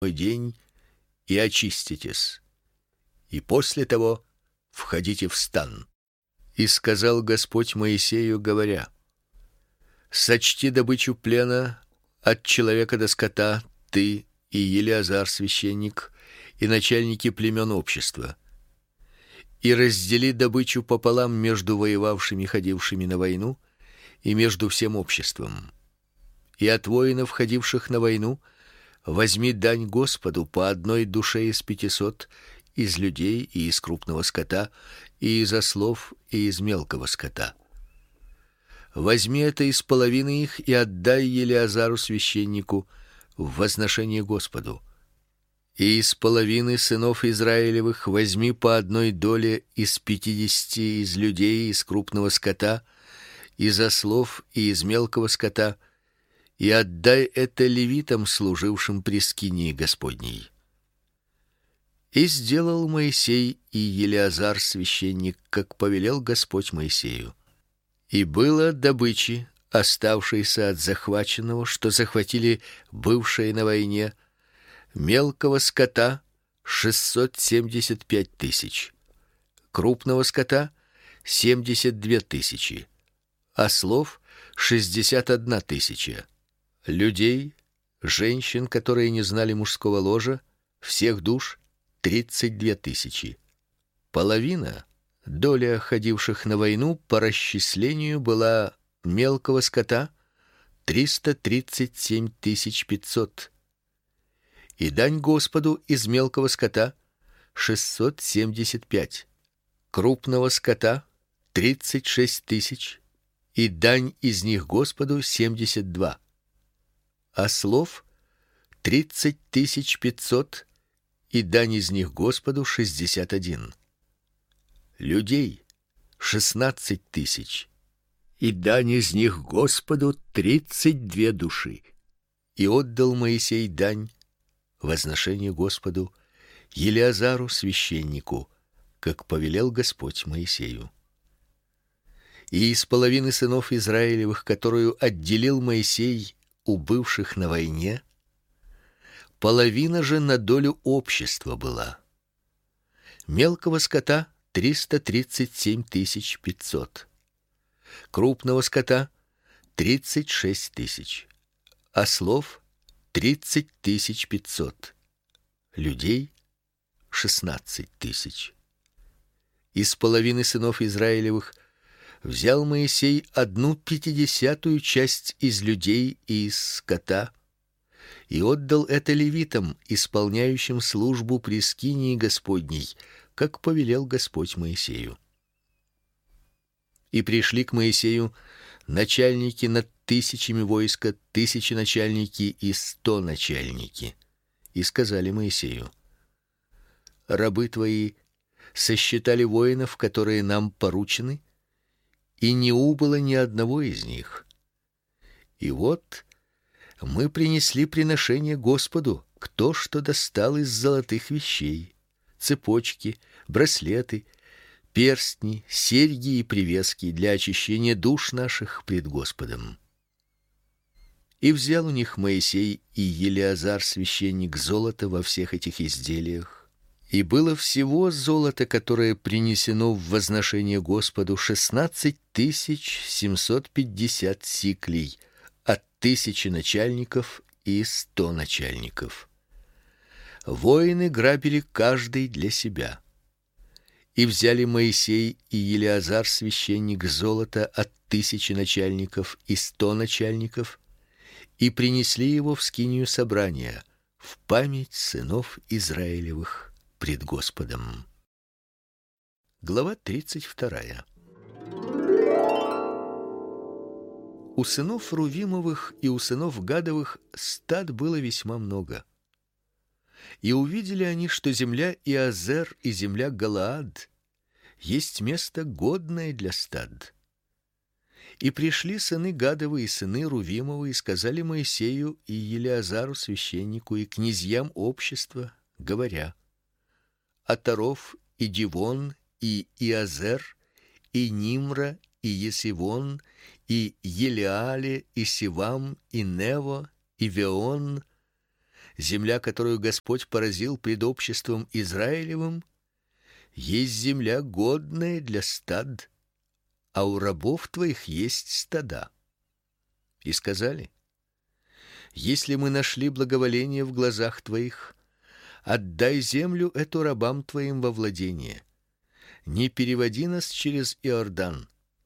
день и очиститесь, и после того входите в стан. И сказал Господь Моисею, говоря: сочти добычу плена от человека до скота, ты и Елеазар священник, и начальники племен общества, и раздели добычу пополам между воевавшими, ходившими на войну, и между всем обществом. И от воинов, ходивших на войну, возьми дань Господу по одной душе из 500, из людей и из крупного скота, и из ослов, и из мелкого скота. Возьми это из половины их и отдай Елеазару священнику в возношение Господу. И из половины сынов Израилевых возьми по одной доле из 50 из людей, из крупного скота, из ослов и из мелкого скота, и отдай это левитам, служившим при скинии Господней. И сделал Моисей и Елеазар священник, как повелел Господь Моисею. И было добычи, оставшейся от захваченного, что захватили бывшие на войне, мелкого скота 675 тысяч, крупного скота 72 тысячи, ослов 61 тысяча, людей, женщин, которые не знали мужского ложа, всех душ 32 тысячи. Половина, доля ходивших на войну, по расчислению была мелкого скота 337 500, и дань Господу из мелкого скота 675, крупного скота 36 тысяч, и дань из них Господу 72, ослов 30 500, и дань из них Господу 61, людей 16 тысяч, и дань из них Господу 32 души. И отдал Моисей дань, возношение Господу, Елеазару священнику, как повелел Господь Моисею. И из половины сынов Израилевых, которую отделил Моисей у бывших на войне, половина же на долю общества была. Мелкого скота 337 500, крупного скота 36 тысяч, ослов 30 500, людей 16 тысяч. Из половины сынов Израилевых взял Моисей 1/50 часть из людей и из скота и отдал это левитам, исполняющим службу при скинии Господней, как повелел Господь Моисею. И пришли к Моисею начальники над тысячами войска, 1000 начальники и 100 начальники, и сказали Моисею: рабы твои сосчитали воинов, которые нам поручены, и не убыло ни одного из них. И вот мы принесли приношение Господу, кто что достал из золотых вещей: цепочки, браслеты, перстни, серьги и привески для очищения душ наших пред Господом. И взял у них Моисей и Елеазар священник золото во всех этих изделиях, и было всего золото, которое принесено в возношение Господу, 16 750 сиклей от 1000 начальников и 100 начальников. Воины грабили каждый для себя. И взяли Моисей и Елеазар священник золото от 1000 начальников и 100 начальников, и принесли его в скинию собрания, в память сынов Израилевых пред Господом. Глава 32. У сынов Рувимовых и у сынов Гадовых стад было весьма много. И увидели они, что земля Иазер и земля Галаад есть место годное для стад. И пришли сыны Гадовы и сыны Рувимовы и сказали Моисею и Елеазару священнику и князьям общества, говоря: Атаров и Дивон и Иазер и Нимра и Есивон и Елеале и Сивам и Нево и Веон Земля, которую Господь поразил пред обществом Израилевым, есть земля годная для стад, а у рабов твоих есть стада. И сказали: если мы нашли благоволение в глазах твоих, отдай землю эту рабам твоим во владение. Не переводи нас через Иордан.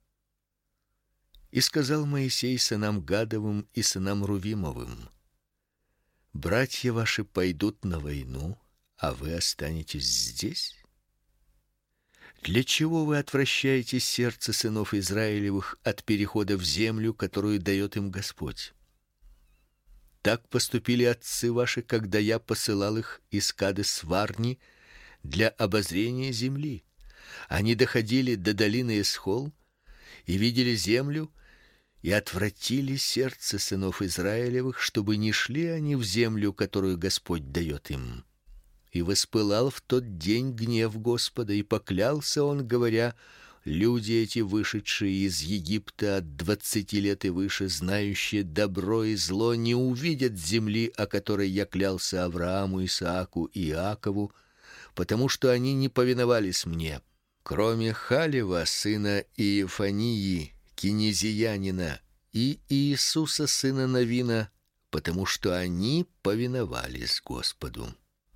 И сказал Моисей сынам Гадовым и сынам Рувимовым: братья ваши пойдут на войну, а вы останетесь здесь? Для чего вы отвращаете сердце сынов Израилевых от перехода в землю, которую дает им Господь? Так поступили отцы ваши, когда я посылал их из Кадес-Варни для обозрения земли. Они доходили до долины Эсхол и видели землю, и отвратили сердце сынов Израилевых, чтобы не шли они в землю, которую Господь дает им. И воспылал в тот день гнев Господа, и поклялся он, говоря: люди эти, вышедшие из Египта от 20 лет и выше, знающие добро и зло, не увидят земли, о которой я клялся Аврааму, Исааку и Иакову, потому что они не повиновались мне, кроме Халева сына Иефании, кинезиянина, и Иисуса сына Навина, потому что они повиновались Господу.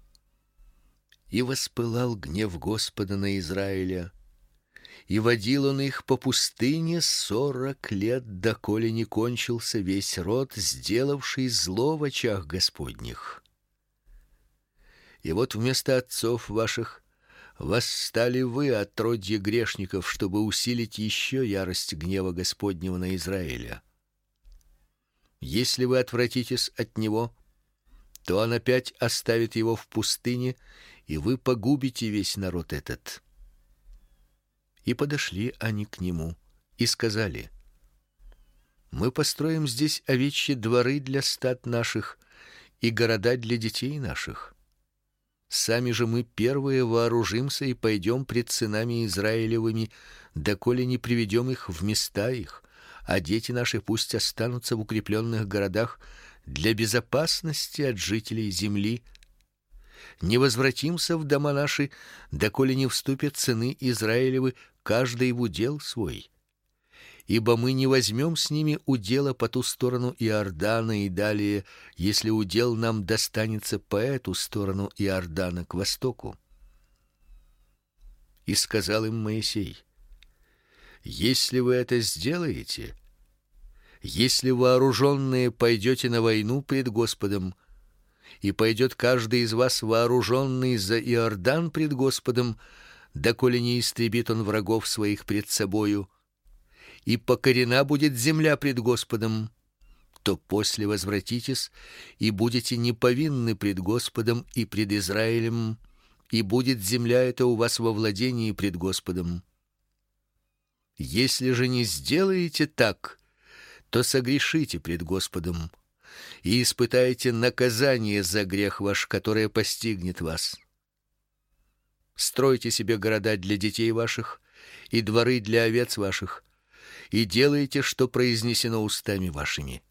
И воспылал гнев Господа на Израиля, и водил он их по пустыне 40 лет, доколе не кончился весь род, сделавший зло в очах Господних. И вот вместо отцов ваших восстали вы, отродье грешников, чтобы усилить еще ярость гнева Господнего на Израиля. Если вы отвратитесь от него, то он опять оставит его в пустыне, и вы погубите весь народ этот. И подошли они к нему и сказали: мы построим здесь овечьи дворы для стад наших и города для детей наших. Сами же мы первые вооружимся и пойдем пред сынами Израилевыми, доколе не приведем их в места их, а дети наши пусть останутся в укрепленных городах для безопасности от жителей земли. Не возвратимся в дома наши, доколе не вступят сыны Израилевы, каждый в удел свой. Ибо мы не возьмем с ними удела по ту сторону Иордана и далее, если удел нам достанется по эту сторону Иордана к востоку. И сказал им Моисей: если вы это сделаете, если вооруженные пойдете на войну пред Господом, и пойдет каждый из вас вооруженный за Иордан пред Господом, доколе не истребит он врагов своих пред собою, и покорена будет земля пред Господом, то после возвратитесь и будете неповинны пред Господом и пред Израилем, и будет земля эта у вас во владении пред Господом. Если же не сделаете так, то согрешите пред Господом и испытаете наказание за грех ваш, которое постигнет вас. Стройте себе города для детей ваших и дворы для овец ваших, и делайте, что произнесено устами вашими.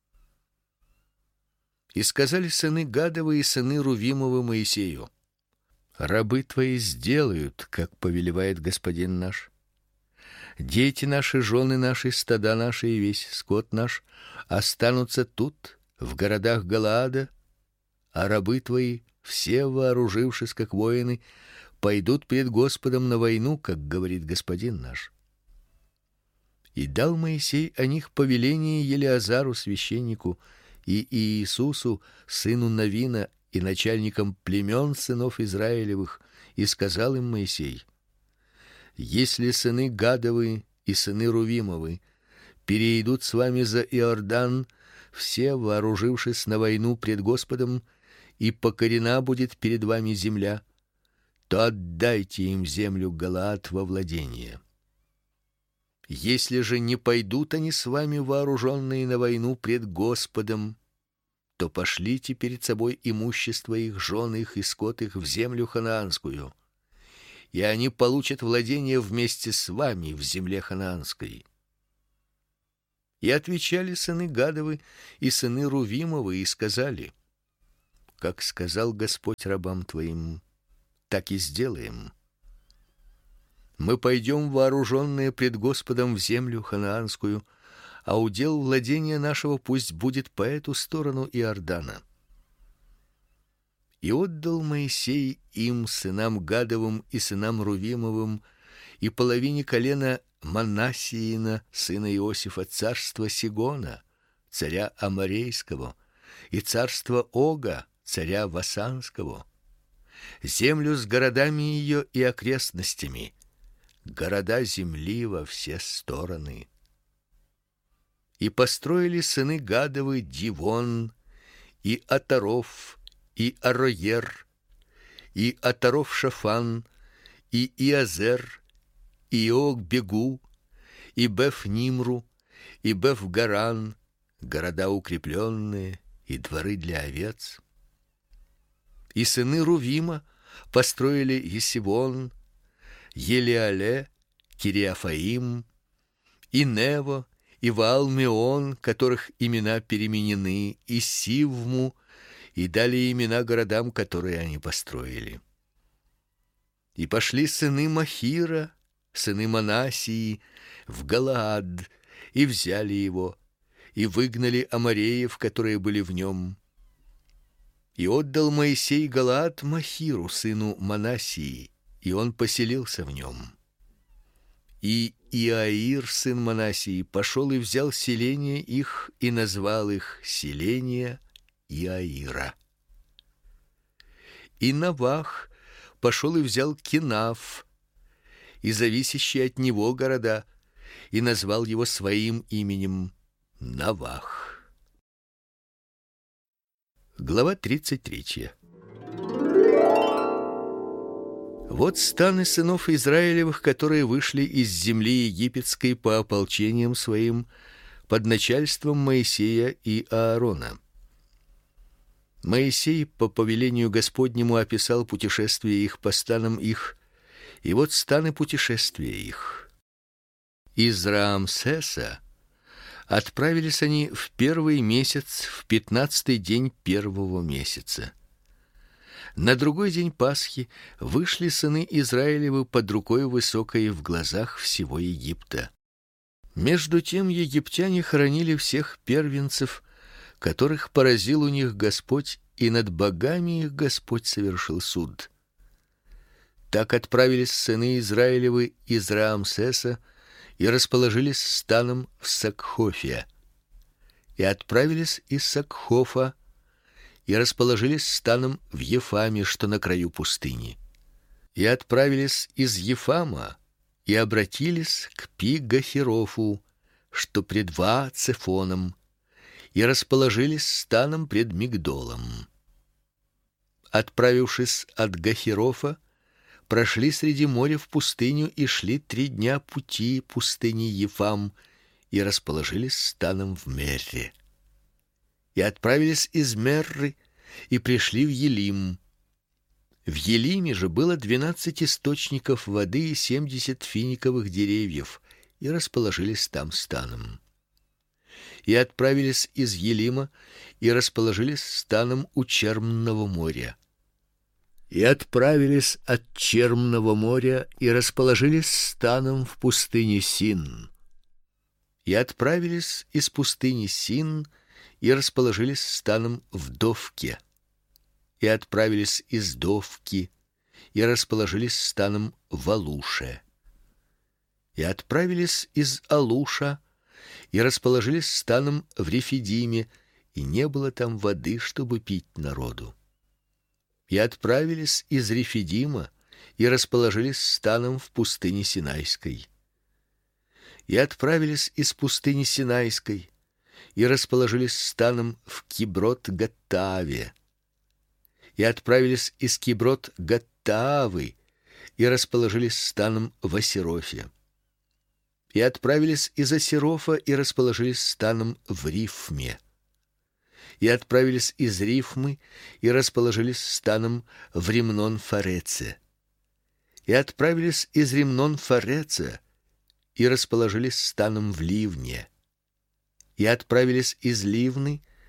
И сказали сыны Гадовы и сыны Рувимовы Моисею: рабы твои сделают, как повелевает господин наш. Дети наши, жены наши, стада наши и весь скот наш останутся тут, в городах Галаада, а рабы твои, все вооружившись как воины, пойдут пред Господом на войну, как говорит господин наш. И дал Моисей о них повеление Елеазару священнику и Иисусу сыну Навина и начальникам племен сынов Израилевых, и сказал им Моисей: если сыны Гадовы и сыны Рувимовы перейдут с вами за Иордан, все вооружившись на войну пред Господом, и покорена будет перед вами земля, то отдайте им землю Галаад во владение. Если же не пойдут они с вами вооруженные на войну пред Господом, то пошлите перед собой имущество их, жен их и скот их в землю ханаанскую, и они получат владение вместе с вами в земле ханаанской. И отвечали сыны Гадовы и сыны Рувимовы и сказали: как сказал Господь рабам твоим, так и сделаем. Мы пойдем вооруженные пред Господом в землю ханаанскую, а удел владения нашего пусть будет по эту сторону Иордана. И отдал Моисей им, сынам Гадовым и сынам Рувимовым, и половине колена Манассиина, сына Иосифа, царство Сигона, царя Аморейского, и царство Ога, царя Васанского, землю с городами ее и окрестностями, города земли во все стороны. И построили сыны Гадовы Дивон, и Атаров, и Ароер, и Атаров-Шафан, и Иазер, и Ог-Бегу, и Беф-Нимру, и Беф-Гаран, города укрепленные, и дворы для овец. И сыны Рувима построили Есивон, Елеале, Кириафаим, и Нево, и Ваал-Меон, которых имена переменены, и Сивму, и дали имена городам, которые они построили. И пошли сыны Махира, сыны Манассии, в Галаад, и взяли его, и выгнали амореев, которые были в нем. И отдал Моисей Галаад Махиру, сыну Манассии, и он поселился в нем. И Иаир, сын Манассии, пошел и взял селения их и назвал их селения Иаира. И Навах пошел и взял Кинав и зависящие от него города, и назвал его своим именем Навах. Глава 33. Вот станы сынов Израилевых, которые вышли из земли египетской по ополчениям своим под начальством Моисея и Аарона. Моисей по повелению Господнему описал путешествие их по станам их, и вот станы путешествия их. Из Раамсеса отправились они в первый месяц, в 15-й день первого месяца. На другой день Пасхи вышли сыны Израилевы под рукой высокой в глазах всего Египта. Между тем египтяне хоронили всех первенцев, которых поразил у них Господь, и над богами их Господь совершил суд. Так отправились сыны Израилевы из Раамсеса и расположились станом в Сакхофе. И отправились из Сакхофа и расположились станом в Ефаме, что на краю пустыни. И отправились из Ефама и обратились к Пи-Гахирофу, что пред Ва-Цефоном, и расположились станом пред Мигдолом. Отправившись от Гахирофа, прошли среди моря в пустыню и шли 3 дня пути пустыни Ефам и расположились станом в Мерре. И отправились из Мерры и пришли в Елим. В Елиме же было 12 источников воды и 70 финиковых деревьев, и расположились там станом. И отправились из Елима и расположились станом у Чермного моря. И отправились от Чермного моря и расположились станом в пустыне Син. И отправились из пустыни Син и расположились станом в Довке. И отправились из Довки и расположились станом в Алуше. И отправились из Алуша и расположились станом в Рефидиме, и не было там воды, чтобы пить народу. И отправились из Рефидима и расположились станом в пустыне Синайской. И отправились из пустыни Синайской и расположились станом в Киброт-Гаттааве. И отправились из Киброт-Гаттаавы и расположились станом в Асерофе. И отправились из Асерофа и расположились станом в Рифме. И отправились из Рифмы и расположились станом в Римнон-Фареце. И отправились из Римнон-Фареца и расположились станом в Ливне. И отправились из Ливны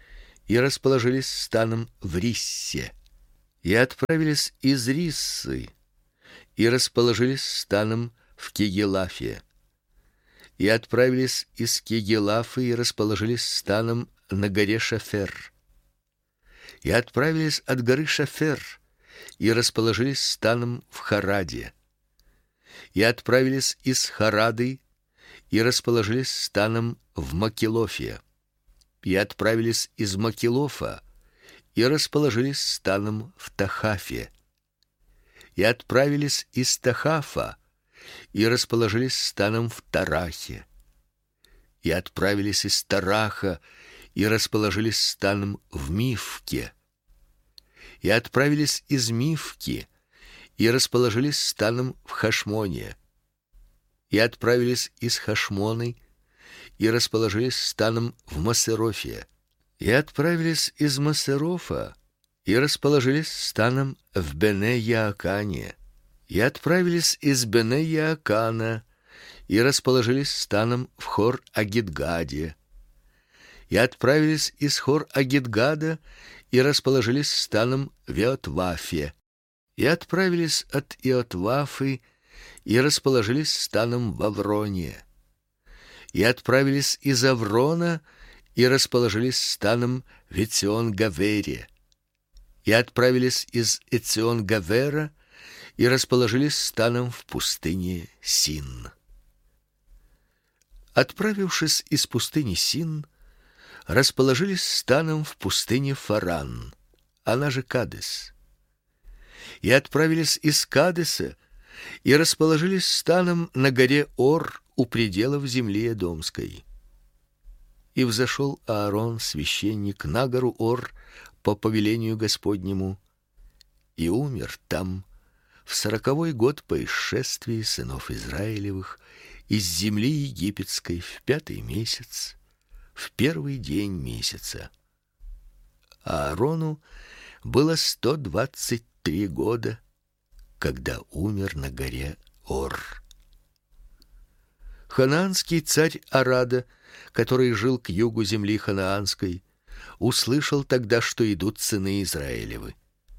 и расположились станом в Риссе. И отправились из Риссы и расположились станом в Кегелафе. И отправились из Кегелафы и расположились станом на горе Шафер. И отправились от горы Шафер и расположились станом в Хараде. И отправились из Харады и расположились станом в Макелофе. И отправились из Макелофа и расположились станом в Тахафе. И отправились из Тахафа и расположились станом в Тарахе. И отправились из Тараха и расположились станом в Мифке. И отправились из Мифки и расположились станом в Хашмоне. И отправились из Хашмоны и расположились станом в Масерофе. И отправились из Масерофа и расположились станом в Бене-Яакане. И отправились из Бене-Яакана и расположились станом в Хор-Агидгаде. И отправились из Хор-Агидгада и расположились станом в Иотвафе. И отправились от Иотвафы и расположились станом в Авроне. И отправились из Аврона и расположились станом в Эцион-Гавере. И отправились из Эцион-Гавера и расположились станом в пустыне Син. Отправившись из пустыни Син, расположились станом в пустыне Фаран, она же Кадес. И отправились из Кадеса и расположились станом на горе Ор у пределов земли Эдомской. И взошел Аарон, священник, на гору Ор по повелению Господнему, и умер там в 40-й год по исшествии сынов Израилевых из земли египетской в 5-й месяц, в 1-й день месяца. Аарону было 123 года, когда умер на горе Ор. Ханаанский царь Арада, который жил к югу земли ханаанской, услышал тогда, что идут сыны Израилевы.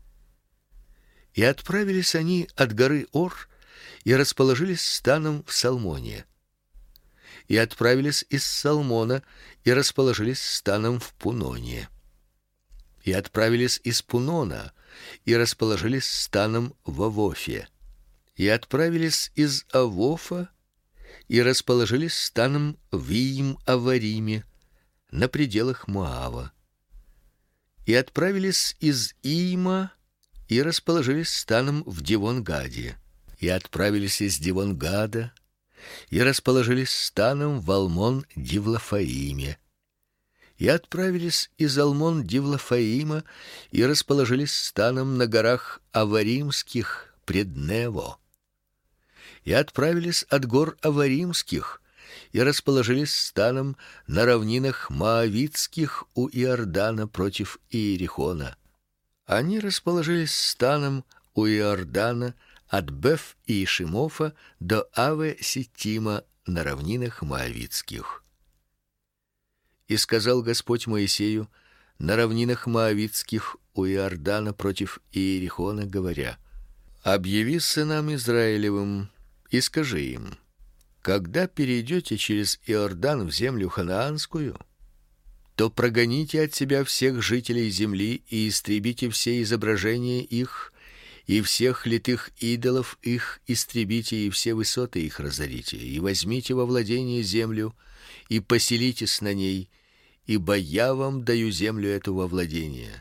И отправились они от горы Ор и расположились станом в Салмоне. И отправились из Салмона и расположились станом в Пуноне. И отправились из Пунона и расположились станом в Авофе. И отправились из Авофа и расположились станом в Иим-Авариме, на пределах Моава. И отправились из Иима и расположились станом в Дивон-Гаде. И отправились из Дивон-Гада и расположились станом в Алмон-Дивлафаиме. И отправились из Алмон-Дивлафаима и расположились станом на горах Аваримских пред Нево. И отправились от гор Аваримских и расположились станом на равнинах Моавитских у Иордана против Иерихона. Они расположились станом у Иордана от Беф-Иешимофа до Аве-Ситима на равнинах Моавитских. И сказал Господь Моисею на равнинах Моавитских у Иордана против Иерихона, говоря: «Объяви сынам Израилевым и скажи им: когда перейдете через Иордан в землю ханаанскую, то прогоните от себя всех жителей земли и истребите все изображения их, и всех литых идолов их истребите, и все высоты их разорите, и возьмите во владение землю, и поселитесь на ней, ибо я вам даю землю эту во владение.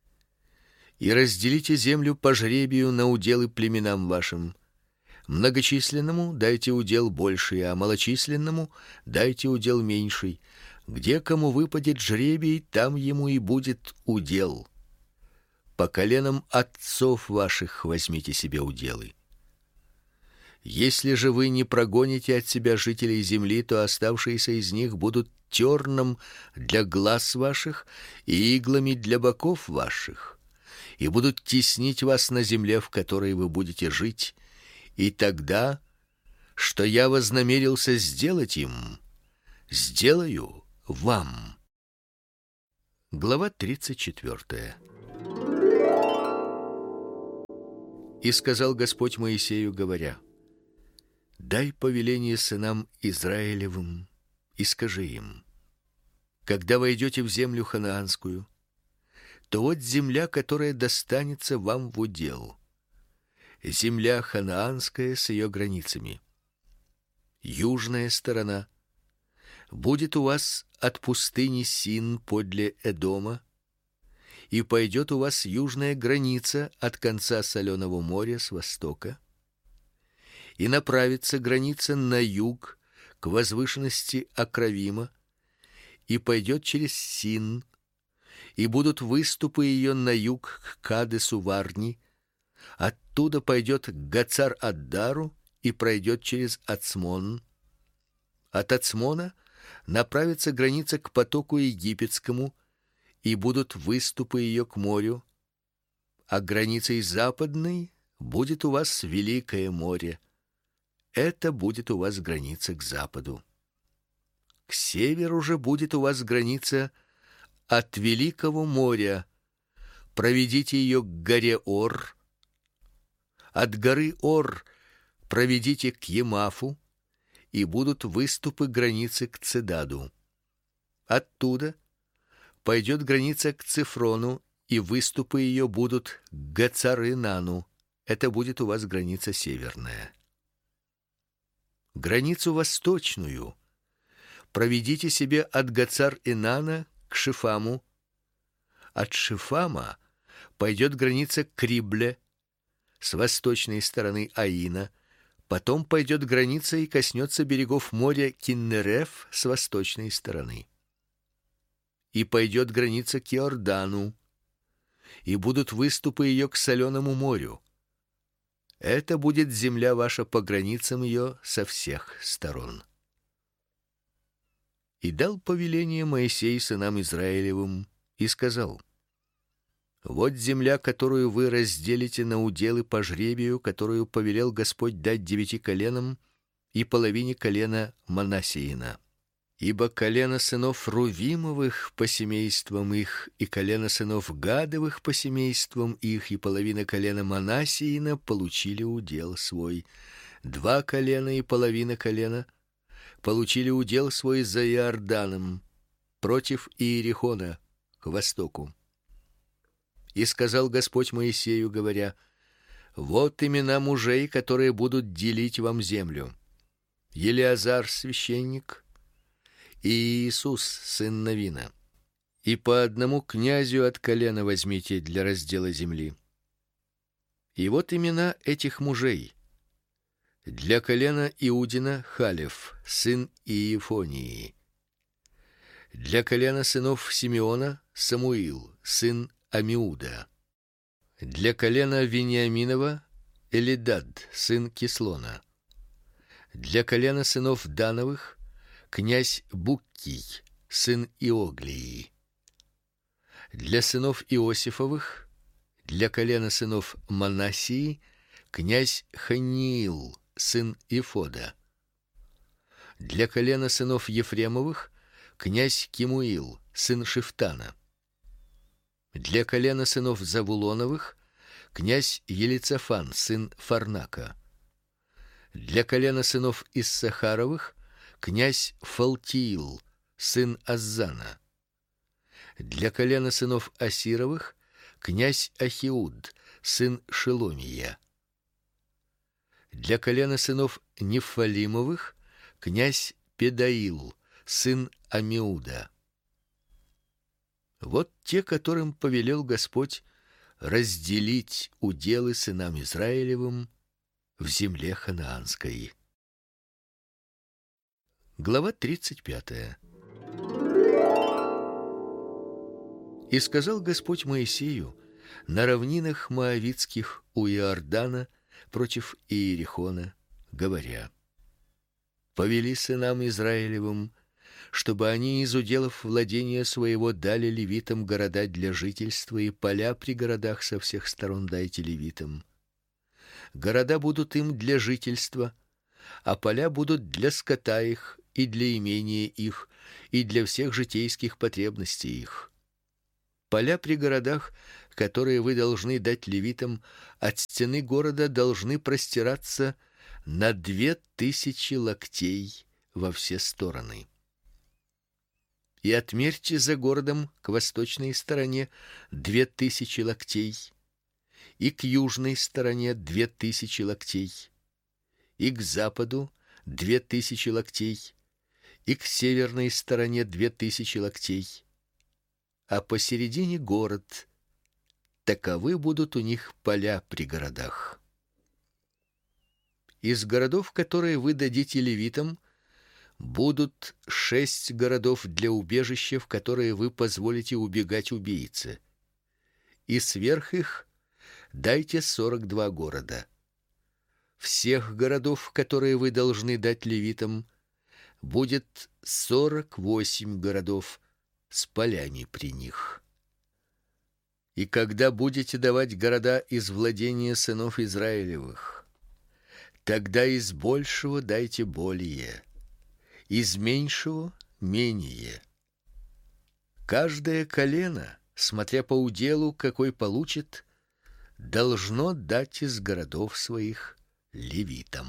И разделите землю по жребию на уделы племенам вашим. Многочисленному дайте удел больший, а малочисленному дайте удел меньший. Где кому выпадет жребий, там ему и будет удел. По коленам отцов ваших возьмите себе уделы. Если же вы не прогоните от себя жителей земли, то оставшиеся из них будут терном для глаз ваших и иглами для боков ваших, и будут теснить вас на земле, в которой вы будете жить, и тогда, что я вознамерился сделать им, сделаю вам». Глава 34. И сказал Господь Моисею, говоря: дай повеление сынам Израилевым и скажи им: когда войдете в землю ханаанскую, то вот земля, которая достанется вам в удел, земля ханаанская с ее границами. Южная сторона будет у вас от пустыни Син подле Эдома, и пойдет у вас южная граница от конца соленого моря с востока, и направится граница на юг к возвышенности Акравима, и пойдет через Син, и будут выступы ее на юг к Кадесу Варни, оттуда пойдет к Гацар-Аддару и пройдет через Ацмон. От Ацмона направится граница к потоку египетскому, и будут выступы ее к морю, а границей западной будет у вас Великое море. Это будет у вас граница к западу. К северу же будет у вас граница от Великого моря. Проведите ее к горе Ор. От горы Ор проведите к Емафу, и будут выступы границы к Цедаду. Оттуда пойдет граница к Цифрону, и выступы ее будут к Гацар-Инану. Это будет у вас граница северная. Границу восточную проведите себе от Гацар-Инана к Шифаму. От Шифама пойдет граница к Рибле с восточной стороны Аина. Потом пойдет граница и коснется берегов моря Киннереф с восточной стороны. И пойдет граница к Иордану, и будут выступы ее к соленому морю. Это будет земля ваша по границам ее со всех сторон. И дал повеление Моисей сынам Израилевым и сказал: вот земля, которую вы разделите на уделы по жребию, которую повелел Господь дать 9 коленам и половине колена Манассеина. Ибо колено сынов Рувимовых по семействам их, и колено сынов Гадовых по семействам их, и половина колена Манассеина получили удел свой. 2 колена и половина колена получили удел свой за Иорданом, против Иерихона, к востоку. И сказал Господь Моисею, говоря: вот имена мужей, которые будут делить вам землю: Елеазар священник и Иисус сын Навина. И по одному князю от колена возьмите для раздела земли. И вот имена этих мужей: для колена Иудина Халев сын Иефонии, для колена сынов Симеона Самуил сын Амиуда, для колена Вениаминова Элидад сын Кислона, для колена сынов Дановых князь Буккий сын Иоглии, для сынов Иосифовых, для колена сынов Манассии князь Ханиил сын Ифода, для колена сынов Ефремовых князь Кимуил сын Шифтана, для колена сынов Завулоновых князь Елицафан сын Фарнака, для колена сынов Иссахаровых князь Фалтиил сын Аззана, для колена сынов Асировых князь Ахиуд сын Шеломия, для колена сынов Нефалимовых князь Педаил сын Амиуда. Вот те, которым повелел Господь разделить уделы сынам Израилевым в земле ханаанской. Глава 35. И сказал Господь Моисею на равнинах моавитских у Иордана против Иерихона, говоря: повели сынам Израилевым, чтобы они из уделов владения своего дали левитам города для жительства, и поля при городах со всех сторон дайте левитам. Города будут им для жительства, а поля будут для скота их и для имения их и для всех житейских потребностей их. Поля при городах, которые вы должны дать левитам, от стены города должны простираться на 2000 локтей во все стороны. И отмерьте за городом к восточной стороне 2000 локтей, и к южной стороне 2000 локтей, и к западу 2000 локтей, и к северной стороне 2000 локтей. А посередине город. Таковы будут у них поля при городах. Из городов, которые вы дадите левитам, будут 6 городов для убежища, в которые вы позволите убегать убийце. И сверх их дайте 42 города. Всех городов, которые вы должны дать левитам, будет 48 городов с полями при них. И когда будете давать города из владения сынов Израилевых, тогда из большего дайте более, из меньшего менее. Каждое колено, смотря по уделу, какой получит, должно дать из городов своих левитам.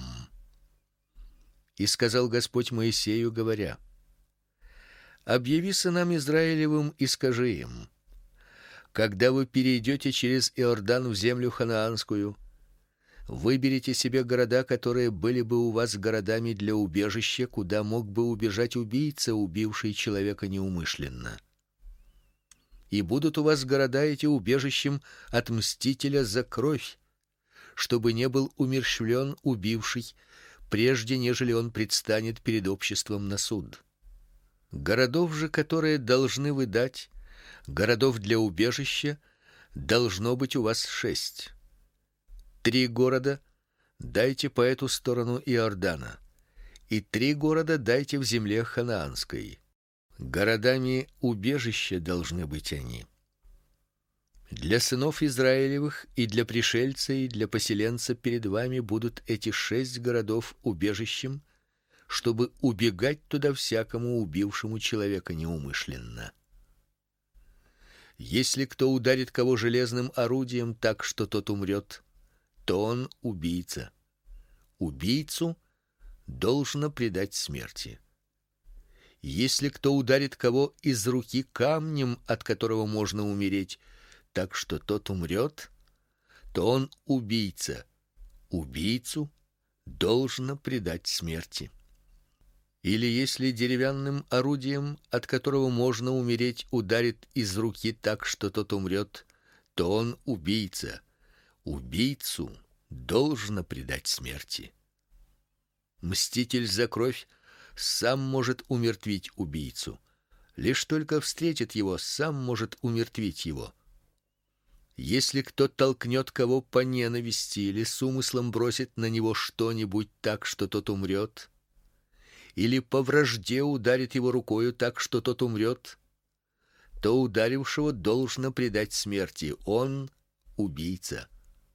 И сказал Господь Моисею, говоря: объяви сынам Израилевым и скажи им: когда вы перейдете через Иордан в землю ханаанскую, выберите себе города, которые были бы у вас городами для убежища, куда мог бы убежать убийца, убивший человека неумышленно. И будут у вас города эти убежищем от мстителя за кровь, чтобы не был умерщвлен убивший, прежде нежели он предстанет перед обществом на суд. Городов же, которые должны вы дать, городов для убежища, должно быть у вас 6. 3 города дайте по эту сторону Иордана, и 3 города дайте в земле ханаанской. Городами убежища должны быть они. Для сынов Израилевых и для пришельца и для поселенца перед вами будут эти 6 городов убежищем, чтобы убегать туда всякому убившему человека неумышленно. Если кто ударит кого железным орудием так, что тот умрет, то он убийца. Убийцу должно предать смерти. Если кто ударит кого из руки камнем, от которого можно умереть, так что тот умрет, то он убийца. Убийцу должно предать смерти. Или если деревянным орудием, от которого можно умереть, ударит из руки так, что тот умрет, то он убийца. Убийцу должно предать смерти. Мститель за кровь сам может умертвить убийцу. Лишь только встретит его, сам может умертвить его. Если кто толкнет кого по ненависти или с умыслом бросит на него что-нибудь так, что тот умрет, или по вражде ударит его рукою так, что тот умрет, то ударившего должно предать смерти. Он убийца.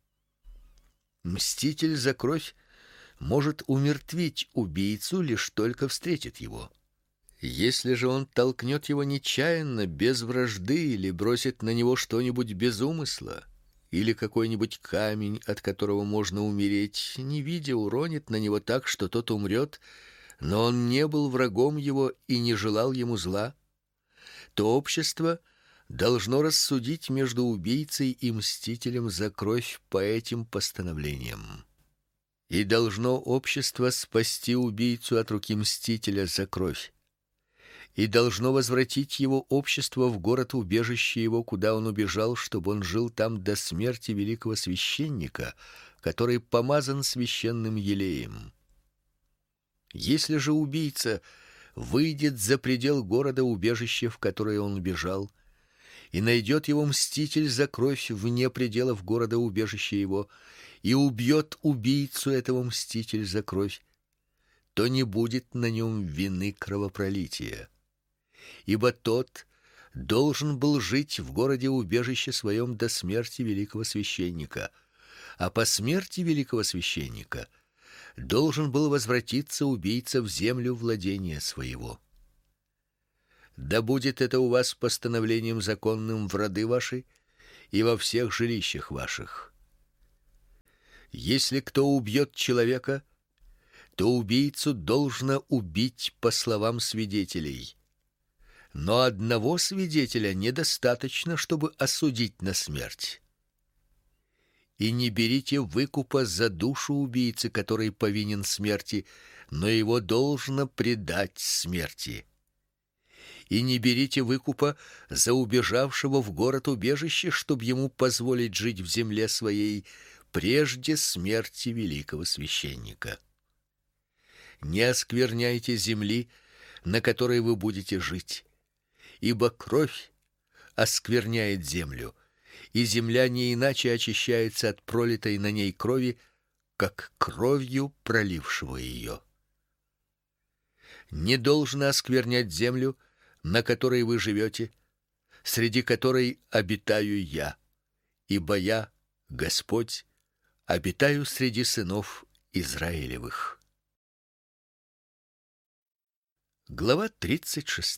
Мститель за кровь может умертвить убийцу, лишь только встретит его. Если же он толкнет его нечаянно, без вражды, или бросит на него что-нибудь без умысла, или какой-нибудь камень, от которого можно умереть, не видя, уронит на него так, что тот умрет, но он не был врагом его и не желал ему зла, то общество должно рассудить между убийцей и мстителем за кровь по этим постановлениям. И должно общество спасти убийцу от руки мстителя за кровь, и должно возвратить его общество в город-убежище его, куда он убежал, чтобы он жил там до смерти великого священника, который помазан священным елеем. Если же убийца выйдет за предел города-убежища, в которое он убежал, и найдет его мститель за кровь вне пределов города-убежища его, и убьет убийцу этого мститель за кровь, то не будет на нем вины кровопролития, ибо тот должен был жить в городе-убежище своем до смерти великого священника, а по смерти великого священника должен был возвратиться убийца в землю владения своего. Да будет это у вас постановлением законным в роды ваши и во всех жилищах ваших. Если кто убьет человека, то убийцу должно убить по словам свидетелей. Но одного свидетеля недостаточно, чтобы осудить на смерть. И не берите выкупа за душу убийцы, который повинен смерти, но его должно предать смерти. И не берите выкупа за убежавшего в город убежище, чтобы ему позволить жить в земле своей прежде смерти великого священника. Не оскверняйте земли, на которой вы будете жить, ибо кровь оскверняет землю, и земля не иначе очищается от пролитой на ней крови, как кровью пролившего ее. Не должно осквернять землю, на которой вы живете, среди которой обитаю я, ибо я, Господь, обитаю среди сынов Израилевых. Глава 36.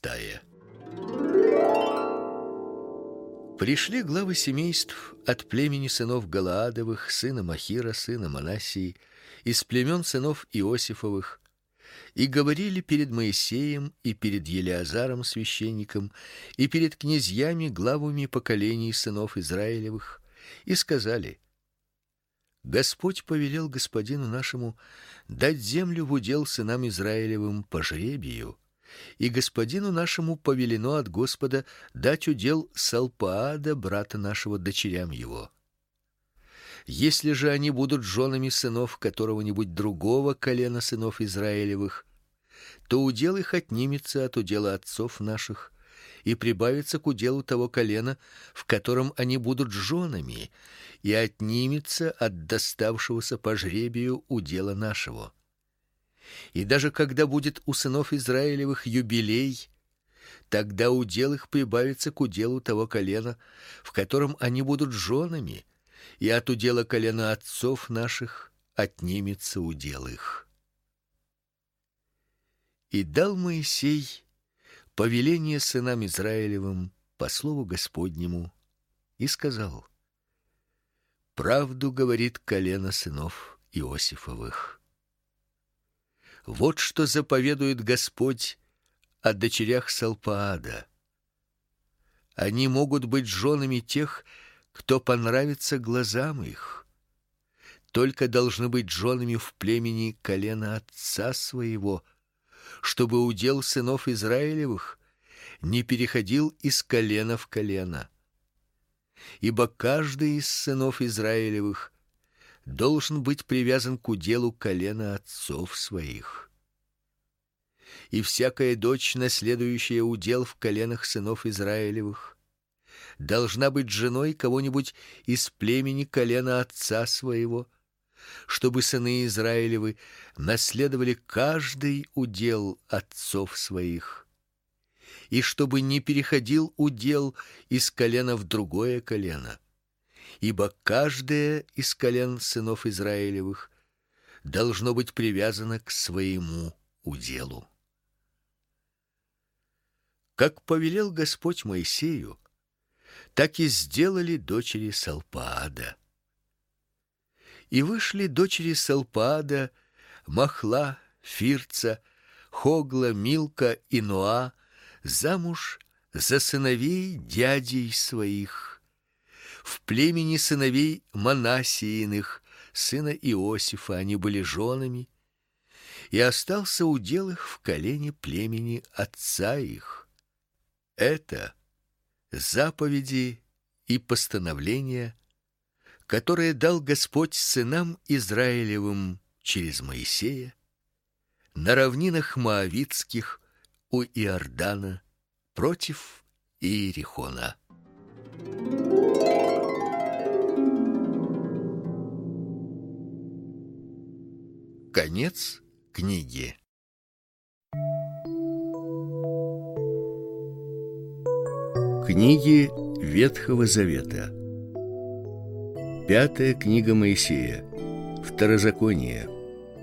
Пришли главы семейств от племени сынов Галаадовых, сына Махира, сына Манассии, из племен сынов Иосифовых, и говорили перед Моисеем и перед Елеазаром священником и перед князьями, главами поколений сынов Израилевых, и сказали: Господь повелел господину нашему дать землю в удел сынам Израилевым по жребию, и господину нашему повелено от Господа дать удел Салпаада, брата нашего, дочерям его. Если же они будут женами сынов которого-нибудь другого колена сынов Израилевых, то удел их отнимется от удела отцов наших и прибавится к уделу того колена, в котором они будут женами, и отнимется от доставшегося по жребию удела нашего. И даже когда будет у сынов Израилевых юбилей, тогда удел их прибавится к уделу того колена, в котором они будут женами, и от удела колена отцов наших отнимется удел их. И дал Моисей повеление сынам Израилевым по слову Господнему и сказал: правду говорит колено сынов Иосифовых. Вот что заповедует Господь о дочерях Салпаада. Они могут быть женами тех, кто понравится глазам их, только должны быть женами в племени колена отца своего, чтобы удел сынов Израилевых не переходил из колена в колено. Ибо каждый из сынов Израилевых должен быть привязан к уделу колена отцов своих. И всякая дочь, наследующая удел в коленах сынов Израилевых, должна быть женой кого-нибудь из племени колена отца своего, чтобы сыны Израилевы наследовали каждый удел отцов своих, и чтобы не переходил удел из колена в другое колено. Ибо каждое из колен сынов Израилевых должно быть привязано к своему уделу. Как повелел Господь Моисею, так и сделали дочери Салпаада. И вышли дочери Салпаада, Махла, Фирца, Хогла, Милка и Ноа замуж за сыновей дядей своих в племени сыновей Манассииных, сына Иосифа, они были женами, и остался удел их в колене племени отца их. Это заповеди и постановления, которые дал Господь сынам Израилевым через Моисея на равнинах моавитских у Иордана против Иерихона. Конец книги. Книги Ветхого Завета. 5 книга Моисея. Второзаконие.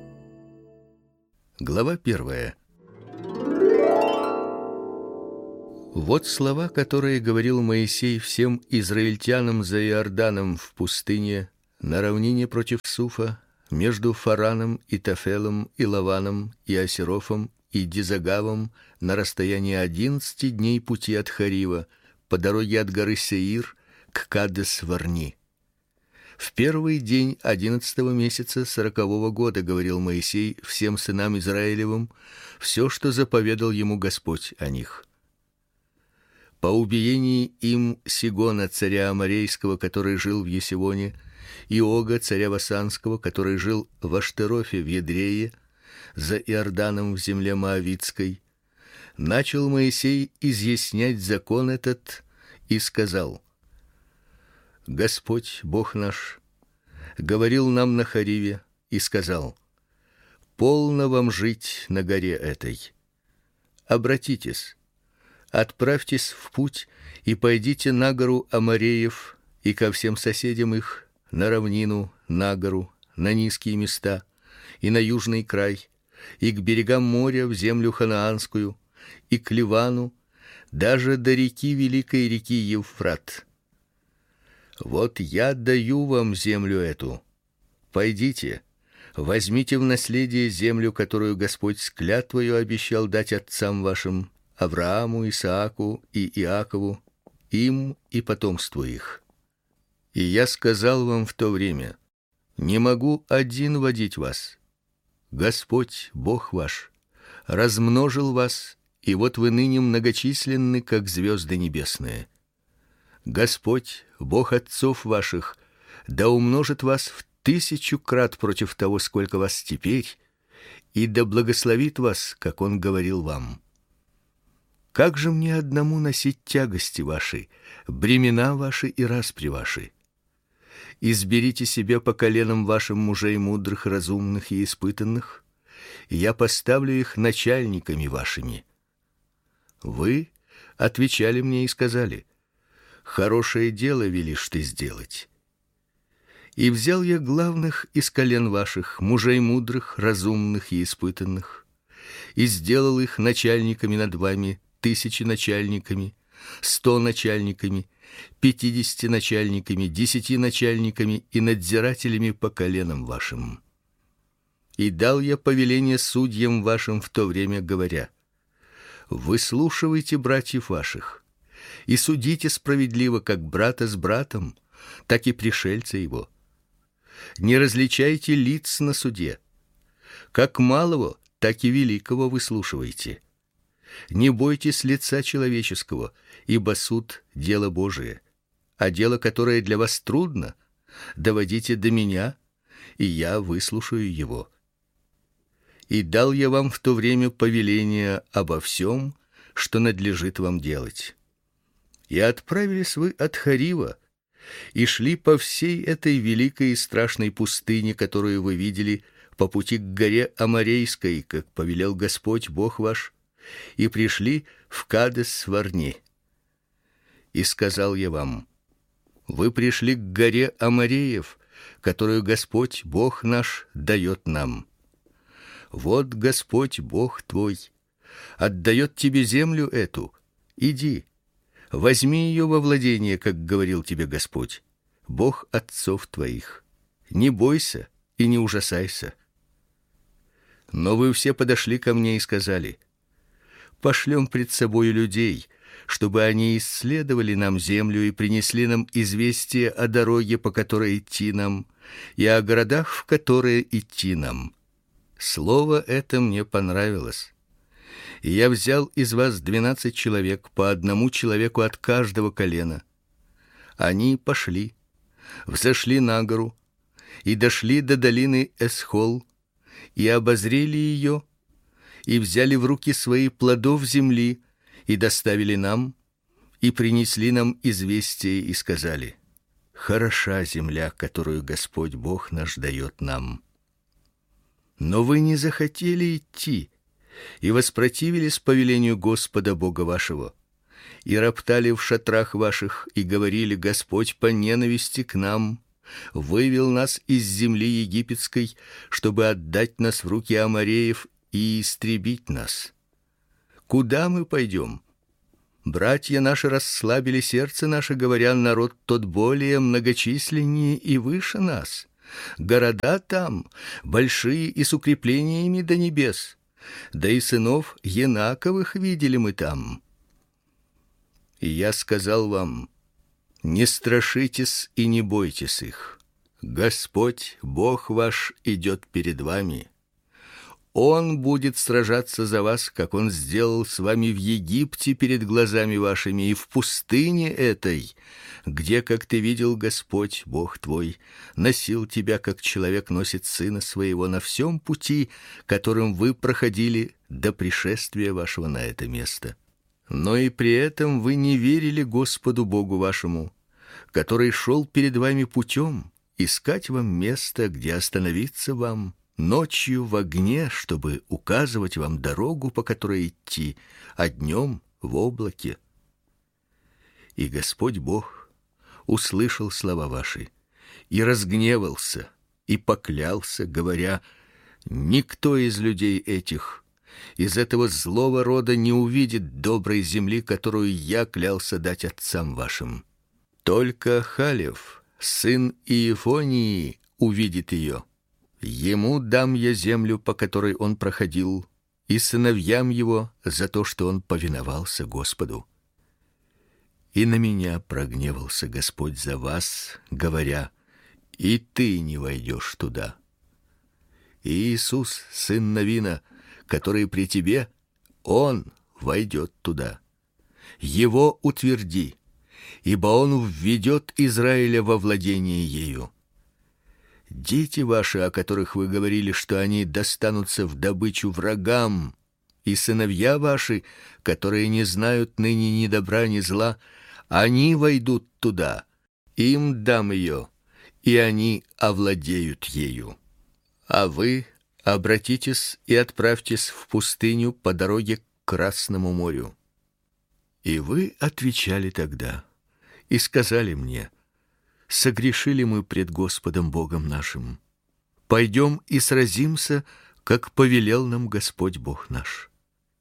Глава 1. Вот слова, которые говорил Моисей всем израильтянам за Иорданом в пустыне, на равнине против Суфа, между Фараном и Тафелом и Лаваном и Асерофом и Дизагавом, на расстоянии 11 дней пути от Харива, по дороге от горы Сеир к Кадес-Варни. В первый день 11-го месяца 40-го года говорил Моисей всем сынам Израилевым все, что заповедал ему Господь о них. По убиении им Сигона, царя Аморейского, который жил в Есевоне, и Ога, царя Васанского, который жил в Аштерофе в Едрее, за Иорданом в земле Моавитской, начал Моисей изъяснять закон этот и сказал: Господь, Бог наш, говорил нам на Хариве и сказал: полно вам жить на горе этой. Обратитесь, отправьтесь в путь и пойдите на гору Амореев и ко всем соседям их, на равнину, на гору, на низкие места и на южный край, и к берегам моря в землю ханаанскую, и к Ливану, даже до реки великой реки Евфрат. Вот я даю вам землю эту. Пойдите, возьмите в наследие землю, которую Господь с клятвою обещал дать отцам вашим, Аврааму, Исааку и Иакову, им и потомству их. И я сказал вам в то время: не могу один водить вас. Господь, Бог ваш, размножил вас, и вот вы ныне многочисленны, как звезды небесные. Господь, Бог отцов ваших, да умножит вас в 1000 крат против того, сколько вас теперь, и да благословит вас, как Он говорил вам. Как же мне одному носить тягости ваши, бремена ваши и распри ваши? Изберите себе по коленам вашим мужей мудрых, разумных и испытанных, и я поставлю их начальниками вашими. Вы отвечали мне и сказали: хорошее дело велишь ты сделать. И взял я главных из колен ваших, мужей мудрых, разумных и испытанных, и сделал их начальниками над вами, 1000 начальниками, 100 начальниками, 50 начальниками, 10 начальниками и надзирателями по коленам вашим. И дал я повеление судьям вашим в то время, говоря: выслушивайте братьев ваших и судите справедливо, как брата с братом, так и пришельца его. Не различайте лиц на суде. Как малого, так и великого выслушивайте. Не бойтесь лица человеческого, ибо суд — дело Божие, а дело, которое для вас трудно, доводите до меня, и я выслушаю его. И дал я вам в то время повеление обо всем, что надлежит вам делать. И отправились вы от Харива, и шли по всей этой великой и страшной пустыне, которую вы видели, по пути к горе Аморейской, как повелел Господь Бог ваш, и пришли в Кадес-Варни. И сказал я вам: вы пришли к горе Амореев, которую Господь Бог наш дает нам. Вот Господь Бог твой отдает тебе землю эту. Иди, возьми ее во владение, как говорил тебе Господь, Бог отцов твоих. Не бойся и не ужасайся. Но вы все подошли ко мне и сказали: пошлем пред собою людей, чтобы они исследовали нам землю и принесли нам известие о дороге, по которой идти нам, и о городах, в которые идти нам. Слово это мне понравилось. И я взял из вас 12 человек, по одному человеку от каждого колена. Они пошли, взошли на гору и дошли до долины Эсхол, и обозрели ее, и взяли в руки свои плодов земли, и доставили нам, и принесли нам известие, и сказали: хороша земля, которую Господь Бог наш дает нам. Но вы не захотели идти, и воспротивились повелению Господа Бога вашего, и роптали в шатрах ваших, и говорили: Господь по ненависти к нам вывел нас из земли египетской, чтобы отдать нас в руки амореев и истребить нас. Куда мы пойдем? Братья наши расслабили сердце наше, говоря: народ тот более многочисленнее и выше нас. Города там большие и с укреплениями до небес. Да и сынов Енаковых видели мы там. И я сказал вам: не страшитесь и не бойтесь их. Господь, Бог ваш, идет перед вами. Он будет сражаться за вас, как он сделал с вами в Египте перед глазами вашими и в пустыне этой, где, как ты видел, Господь, Бог твой, носил тебя, как человек носит сына своего, на всем пути, которым вы проходили до пришествия вашего на это место. Но и при этом вы не верили Господу Богу вашему, который шел перед вами путем, искать вам место, где остановиться вам, ночью в огне, чтобы указывать вам дорогу, по которой идти, а днем в облаке. И Господь Бог услышал слова ваши и разгневался и поклялся, говоря: никто из людей этих, из этого злого рода, не увидит доброй земли, которую я клялся дать отцам вашим. Только Халев, сын Иефонии, увидит ее. Ему дам я землю, по которой он проходил, и сыновьям его за то, что он повиновался Господу. И на меня прогневался Господь за вас, говоря: и ты не войдешь туда. И Иисус, сын Навина, который при тебе, он войдет туда. Его утверди, ибо он введет Израиля во владение ею. Дети ваши, о которых вы говорили, что они достанутся в добычу врагам, и сыновья ваши, которые не знают ныне ни добра, ни зла, они войдут туда. Им дам ее, и они овладеют ею. А вы обратитесь и отправьтесь в пустыню по дороге к Красному морю. И вы отвечали тогда и сказали мне: согрешили мы пред Господом Богом нашим. Пойдем и сразимся, как повелел нам Господь Бог наш.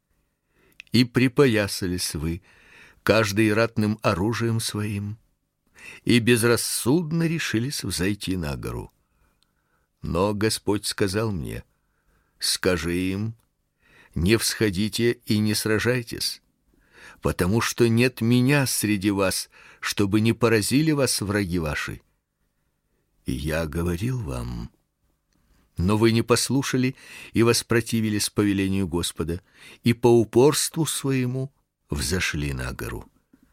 И припоясались вы, каждый ратным оружием своим, и безрассудно решились взойти на гору. Но Господь сказал мне: скажи им: не всходите и не сражайтесь, потому что нет меня среди вас, чтобы не поразили вас враги ваши. И я говорил вам, но вы не послушали и воспротивились повелению Господа, и по упорству своему взошли на гору.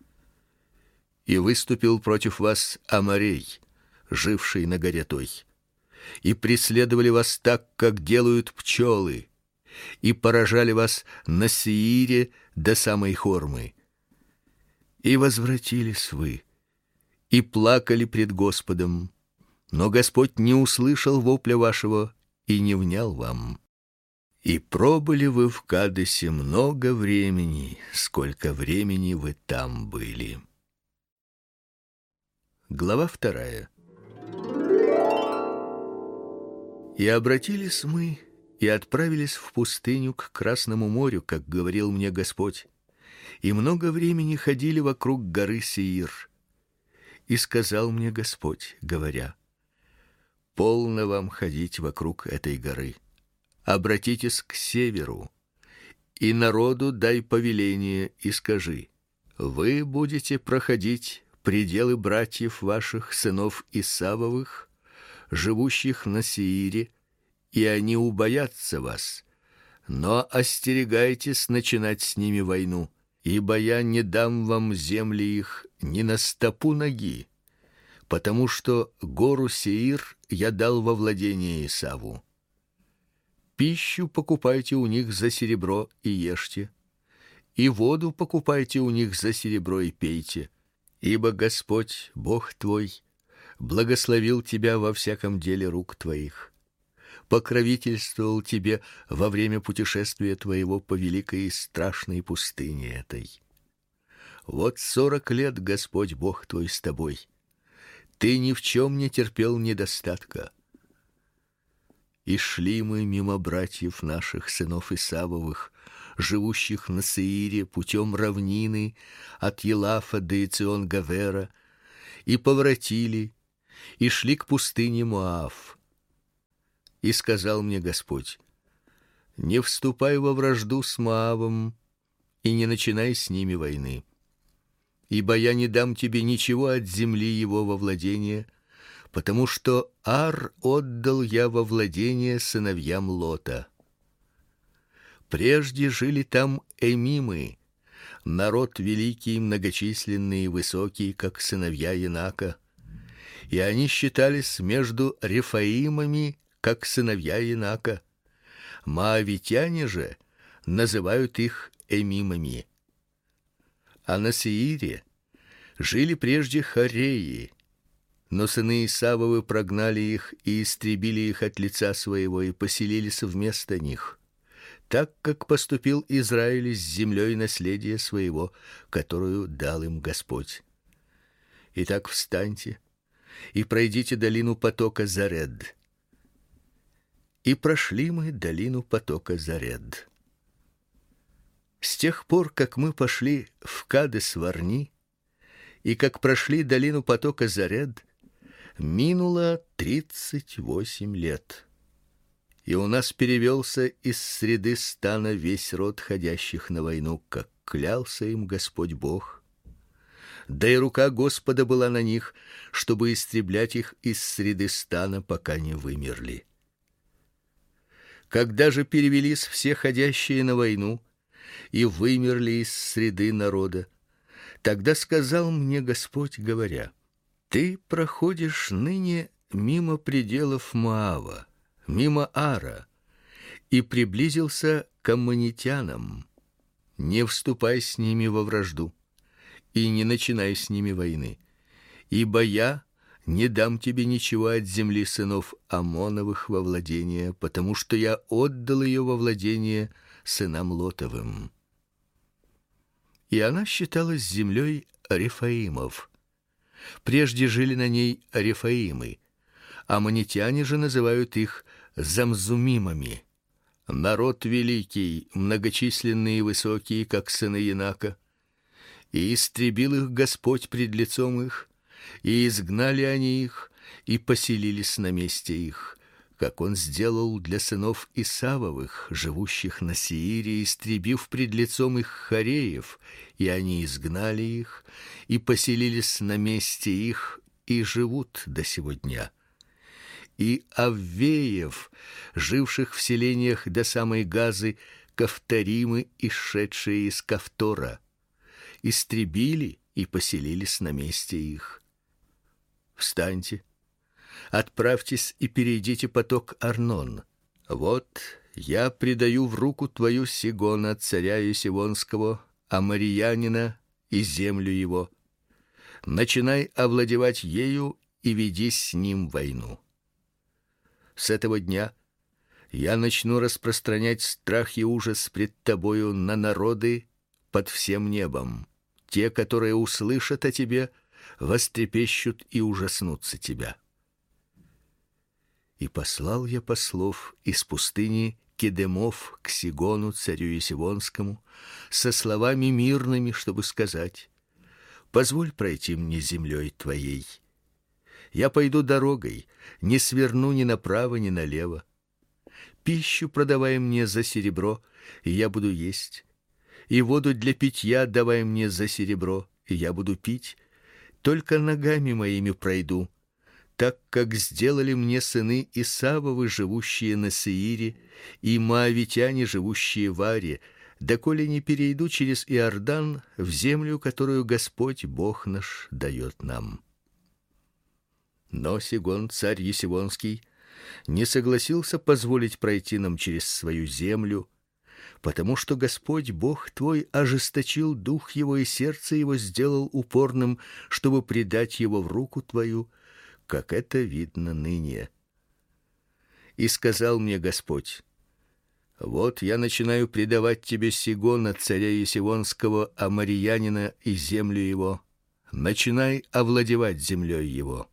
И выступил против вас Аморей, живший на горе той, и преследовали вас так, как делают пчелы, и поражали вас на Сеире до самой Хормы. И возвратились вы, и плакали пред Господом, но Господь не услышал вопля вашего и не внял вам. И пробыли вы в Кадесе много времени, сколько времени вы там были. Глава 2. И обратились мы и отправились в пустыню к Красному морю, как говорил мне Господь. И много времени ходили вокруг горы Сеир. И сказал мне Господь, говоря: полно вам ходить вокруг этой горы. Обратитесь к северу, и народу дай повеление и скажи: вы будете проходить пределы братьев ваших, сынов Исавовых, живущих на Сеире, и они убоятся вас. Но остерегайтесь начинать с ними войну, ибо я не дам вам земли их ни на стопу ноги, потому что гору Сеир я дал во владение Исаву. Пищу покупайте у них за серебро и ешьте, и воду покупайте у них за серебро и пейте, ибо Господь, Бог твой, благословил тебя во всяком деле рук твоих, покровительствовал тебе во время путешествия твоего по великой и страшной пустыне этой. Вот 40 лет Господь Бог твой с тобой. Ты ни в чем не терпел недостатка. И шли мы мимо братьев наших, сынов Исавовых, живущих на Сеире путем равнины от Елафа до Эцион-Гавера, и поворотили, и шли к пустыне Моав. И сказал мне Господь: не вступай во вражду с Моавом и не начинай с ними войны, ибо я не дам тебе ничего от земли его во владение, потому что Ар отдал я во владение сыновьям Лота. Прежде жили там эмимы, народ великий, многочисленный и высокий, как сыновья Енака, и они считались между Рефаимами, как сыновья Енака. Моавитяне же называют их эмимами. А на Сеире жили прежде хореи, но сыны Исавовы прогнали их и истребили их от лица своего и поселились вместо них, так как поступил Израиль с землей наследия своего, которую дал им Господь. Итак, встаньте и пройдите долину потока Заред. И прошли мы долину потока Заред. С тех пор, как мы пошли в Кадес-Варни и как прошли долину потока Заред, минуло 38 лет. И у нас перевелся из среды стана весь род ходящих на войну, как клялся им Господь Бог. Да и рука Господа была на них, чтобы истреблять их из среды стана, пока не вымерли. Когда же перевелись все ходящие на войну и вымерли из среды народа, тогда сказал мне Господь, говоря: ты проходишь ныне мимо пределов Моава, мимо Ара, и приблизился к аммонитянам. Не вступай с ними во вражду и не начинай с ними войны, ибо я не дам тебе ничего от земли сынов Амоновых во владение, потому что я отдал ее во владение сынам Лотовым. И она считалась землей Рефаимов. Прежде жили на ней Рефаимы, аммонитяне же называют их Замзумимами. Народ великий, многочисленный и высокий, как сыны Енака, и истребил их Господь пред лицом их, и изгнали они их, и поселились на месте их, как он сделал для сынов Исавовых, живущих на Сеире, истребив пред лицом их хореев, и они изгнали их, и поселились на месте их, и живут до сего дня. И аввеев, живших в селениях до самой Газы, Кавторимы, исшедшие из Кавтора, истребили и поселились на месте их. Встаньте, отправьтесь и перейдите поток Арнон. Вот я предаю в руку твою Сигона, царя Есивонского, аморьянина, и землю его. Начинай овладевать ею и веди с ним войну. С этого дня я начну распространять страх и ужас пред тобою на народы под всем небом. Те, которые услышат о тебе, вострепещут и ужаснутся тебя. И послал я послов из пустыни Кедемов к Сигону, царю Есивонскому, со словами мирными, чтобы сказать: позволь пройти мне землей твоей. Я пойду дорогой, не сверну ни направо, ни налево. Пищу продавай мне за серебро, и я буду есть, и воду для питья давай мне за серебро, и я буду пить. Только ногами моими пройду, так как сделали мне сыны Исавовы, живущие на Сеире, и моавитяне, живущие в Аре, доколе не перейду через Иордан в землю, которую Господь Бог наш дает нам. Но Сигон, царь Есивонский, не согласился позволить пройти нам через свою землю, потому что Господь Бог твой ожесточил дух его, и сердце его сделал упорным, чтобы предать его в руку твою, как это видно ныне. И сказал мне Господь: вот я начинаю предавать тебе Сигона, царя Есивонского, аморьянина, и землю его. Начинай овладевать землей его.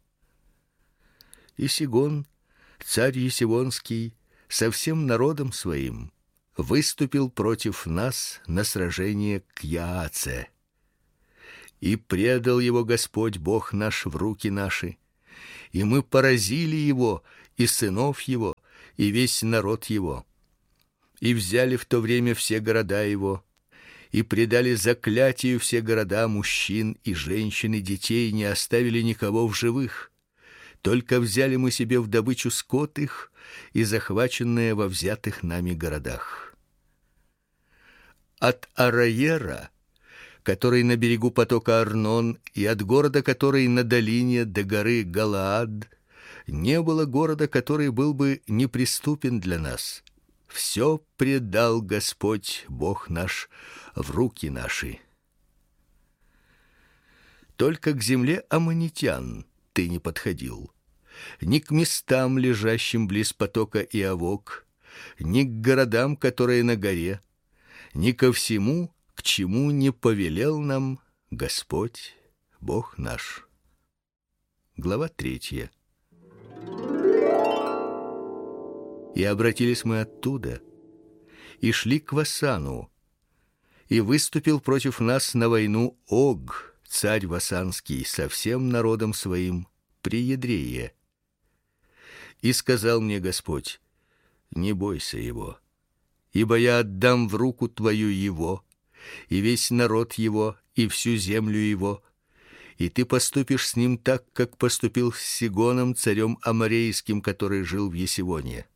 И Сигон, царь Есивонский, со всем народом своим выступил против нас на сражение к Яаце. И предал его Господь Бог наш в руки наши, и мы поразили его и сынов его, и весь народ его. И взяли в то время все города его, и предали заклятию все города, мужчин и женщин и детей, не оставили никого в живых. Только взяли мы себе в добычу скот их и захваченные во взятых нами городах. От Араера, который на берегу потока Арнон, и от города, который на долине до горы Галаад, не было города, который был бы неприступен для нас. Все предал Господь Бог наш в руки наши. Только к земле аммонитян ты не подходил, ни к местам, лежащим близ потока Иавок, ни к городам, которые на горе, ни ко всему, к чему не повелел нам Господь Бог наш. Глава 3. И обратились мы оттуда, и шли к Васану, и выступил против нас на войну Ог, царь васанский, со всем народом своим при Едрее. И сказал мне Господь: не бойся его, ибо я отдам в руку твою его, и весь народ его, и всю землю его, и ты поступишь с ним так, как поступил с Сигоном, царем аморейским, который жил в Есивоне.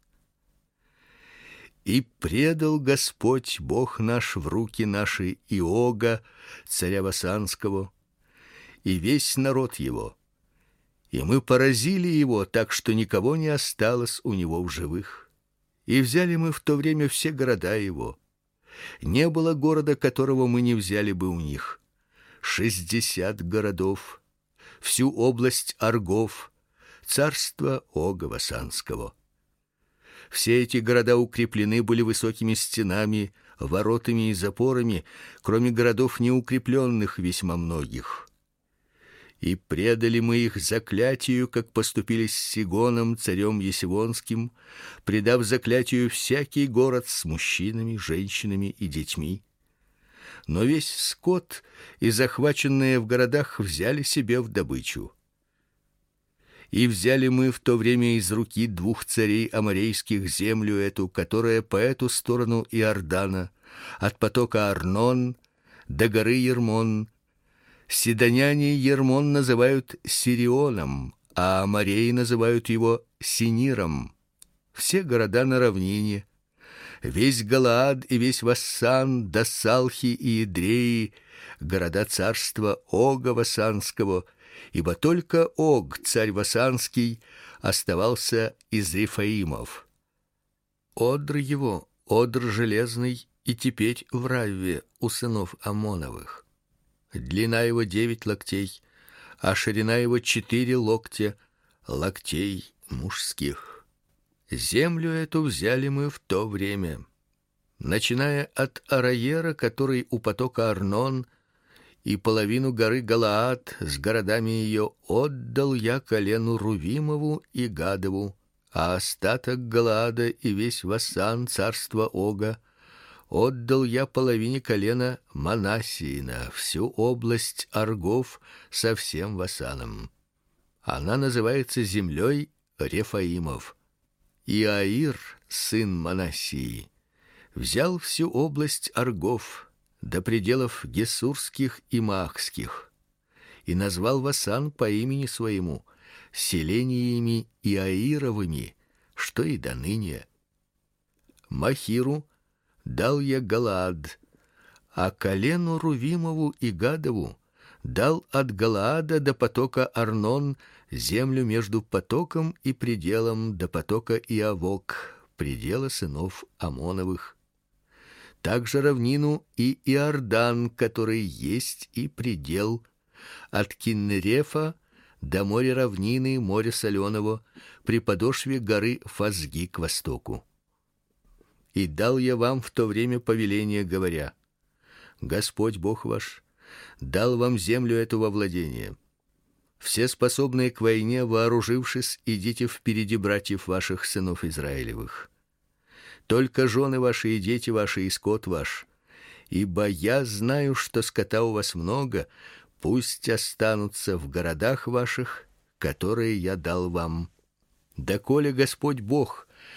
И предал Господь Бог наш в руки наши и Ога, царя васанского, и весь народ его. И мы поразили его, так что никого не осталось у него в живых. И взяли мы в то время все города его. Не было города, которого мы не взяли бы у них. 60 городов, всю область Аргов, царство Ога васанского. Все эти города укреплены были высокими стенами, воротами и запорами, кроме городов неукрепленных весьма многих. И предали мы их заклятию, как поступили с Сигоном, царем Есивонским, предав заклятию всякий город с мужчинами, женщинами и детьми. Но весь скот и захваченные в городах взяли себе в добычу. И взяли мы в то время из руки 2 царей аморейских землю эту, которая по эту сторону Иордана, от потока Арнон до горы Ермон. Сидоняне Ермон называют Сирионом, а амореи называют его Синиром. Все города на равнине, весь Галаад и весь Вассан, до Салхи и Идреи, города царства Ога васанского, ибо только Ог, царь васанский, оставался из Рефаимов. Одр его, одр железный, и теперь в Равве у сынов Амоновых. Длина его 9 локтей, а ширина его 4 локтя, локтей мужских. Землю эту взяли мы в то время, начиная от Араера, который у потока Арнон, и половину горы Галаад с городами ее отдал я колену Рувимову и Гадову, а остаток Галаада и весь Вассан, царство Ога, отдал я половине колена Манассиина, всю область Аргов со всем Васаном. Она называется землей Рефаимов. И Аир, сын Манассии, взял всю область Аргов до пределов гессурских и маахских, и назвал Васан по имени своему, селениями Иаировыми, что и до ныне. Махиру дал я Галаад, а колену Рувимову и Гадову дал от Галаада до потока Арнон землю между потоком и пределом до потока Иавок, предела сынов Амоновых. Также равнину и Иордан, который есть и предел, от Киннерефа до моря равнины, моря соленого, при подошве горы Фазги к востоку. И дал я вам в то время повеление, говоря: Господь Бог ваш дал вам землю эту во владение. Все способные к войне, вооружившись, идите впереди братьев ваших, сынов Израилевых. только жены ваши и дети ваши и скот ваш. Ибо я знаю, что скота у вас много, пусть останутся в городах ваших, которые я дал вам. Доколе Господь Бог